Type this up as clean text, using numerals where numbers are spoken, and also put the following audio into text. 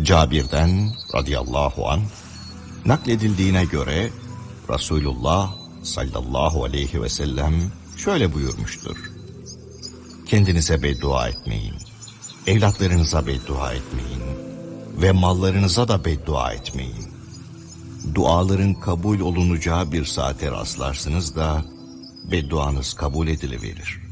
Cabir'den radıyallahu anh nakledildiğine göre Resulullah sallallahu aleyhi ve sellem şöyle buyurmuştur: kendinize beddua etmeyin, evlatlarınıza beddua etmeyin ve mallarınıza da beddua etmeyin. Duaların kabul olunacağı bir saate rastlarsınız da bedduanız kabul edileverir.